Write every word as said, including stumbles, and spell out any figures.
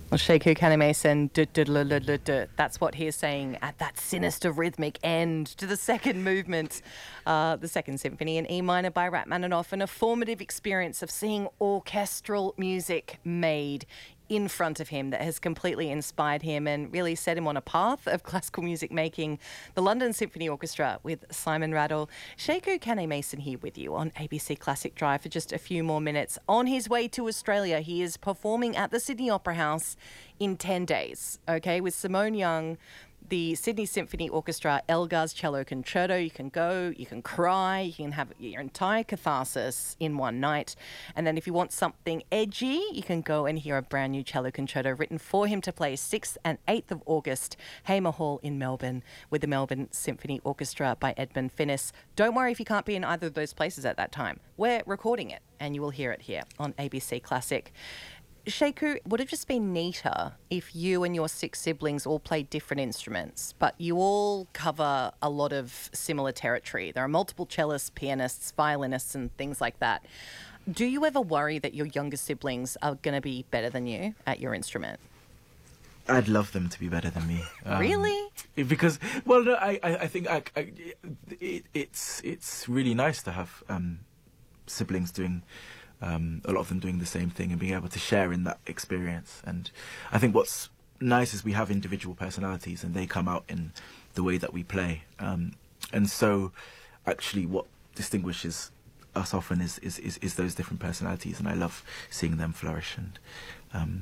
Well, Sheku Kanneh-Mason, duh, duh, duh, duh, duh, duh. That's what he is saying at that sinister rhythmic end to the second movement, uh, the Second Symphony in E minor by Rachmaninoff, and a formative experience of seeing orchestral music made in front of him that has completely inspired him and really set him on a path of classical music making. The London Symphony Orchestra with Simon Rattle. Sheku Kanneh-Mason here with you on A B C Classic Drive for just a few more minutes. On his way to Australia, he is performing at the Sydney Opera House in ten days, okay, with Simone Young, the Sydney Symphony Orchestra, Elgar's Cello Concerto. You can go, you can cry, you can have your entire catharsis in one night. And then if you want something edgy, you can go and hear a brand new cello concerto written for him to play sixth and eighth of August, Hamer Hall in Melbourne with the Melbourne Symphony Orchestra by Edmund Finnis. Don't worry if you can't be in either of those places at that time. We're recording it and you will hear it here on A B C Classic. Sheku, would have just been neater if you and your six siblings all played different instruments, but you all cover a lot of similar territory. There are multiple cellists, pianists, violinists and things like that. Do you ever worry that your younger siblings are going to be better than you at your instrument? I'd love them to be better than me. Um, really? Because, well, no, I, I, I think I, I, it, it's it's really nice to have um, siblings doing... Um, a lot of them doing the same thing and being able to share in that experience. And I think what's nice is we have individual personalities and they come out in the way that we play. Um, and so actually what distinguishes us often is, is, is, is those different personalities, and I love seeing them flourish. And um,